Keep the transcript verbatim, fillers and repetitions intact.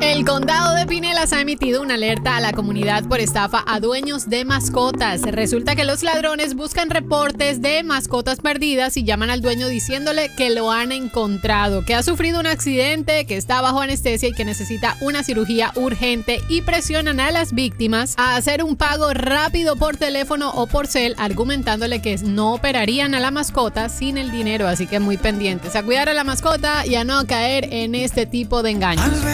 El condado de Pinellas ha emitido una alerta a la comunidad por estafa a dueños de mascotas. Resulta que los ladrones buscan reportes de mascotas perdidas y llaman al dueño diciéndole que lo han encontrado, que ha sufrido un accidente, que está bajo anestesia y que necesita una cirugía urgente, y presionan a las víctimas a hacer un pago rápido por teléfono o por cel, argumentándole que no operarían a la mascota sin el dinero. Así que muy pendientes a cuidar a la mascota y a no caer en este tipo de engaños.